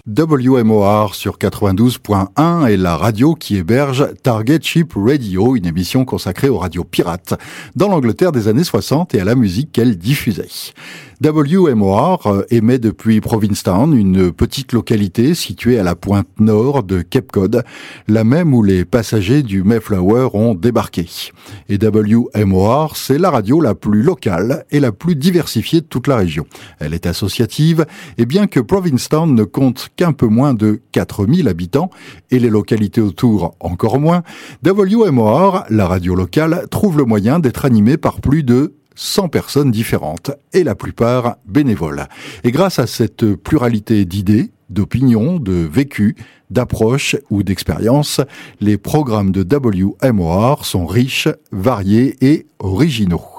WMOR sur 92.1 est la radio qui héberge Target Ship Radio, une émission consacrée aux radios pirates dans l'Angleterre des années 60 et à la musique qu'elle diffusait. WMOR émet depuis Provincetown, une petite localité située à la pointe nord de Cape Cod, la même où les passagers du Mayflower ont débarqué. Et WMOR, c'est la radio la plus locale et la plus diversifiée de toute la région. Elle est associative, et bien que Provincetown ne compte qu'un peu moins de 4000 habitants, et les localités autour encore moins, WMOR, la radio locale, trouve le moyen d'être animée par plus de 100 personnes différentes, et la plupart bénévoles. Et grâce à cette pluralité d'idées, d'opinions, de vécus, d'approches ou d'expériences, les programmes de WMOR sont riches, variés et originaux.